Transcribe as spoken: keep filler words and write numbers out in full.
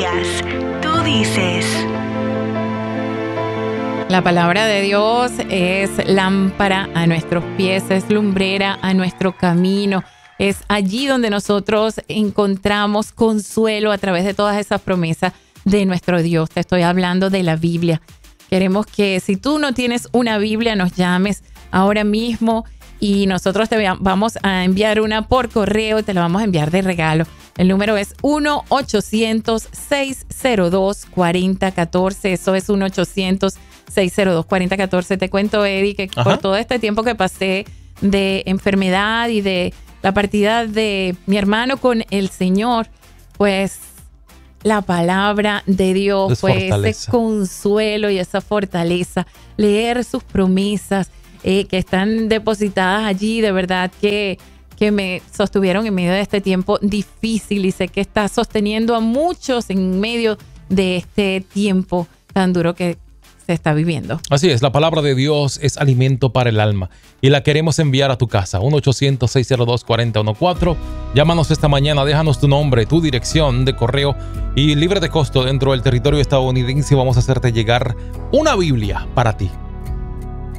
Noticias. Tú dices. La palabra de Dios es lámpara a nuestros pies, es lumbrera a nuestro camino. Es allí donde nosotros encontramos consuelo a través de todas esas promesas de nuestro Dios. Te estoy hablando de la Biblia. Queremos que si tú no tienes una Biblia, nos llames ahora mismo y nosotros te vamos a enviar una por correo y te la vamos a enviar de regalo. El número es uno ochocientos, seis cero dos, cuatro cero uno cuatro. Eso es uno ochocientos, seis cero dos, cuatro cero uno cuatro. Te cuento, Eddie, que Ajá. por todo este tiempo que pasé de enfermedad y de la partida de mi hermano con el Señor, pues la palabra de Dios fue ese consuelo y esa fortaleza. Leer sus promesas eh, que están depositadas allí, de verdad que, que me sostuvieron en medio de este tiempo difícil y sé que está sosteniendo a muchos en medio de este tiempo tan duro que se está viviendo. Así es, la palabra de Dios es alimento para el alma y la queremos enviar a tu casa. uno ochocientos, seis cero dos, cuatro cero uno cuatro. Llámanos esta mañana, déjanos tu nombre, tu dirección de correo y libre de costo dentro del territorio estadounidense vamos a hacerte llegar una Biblia para ti.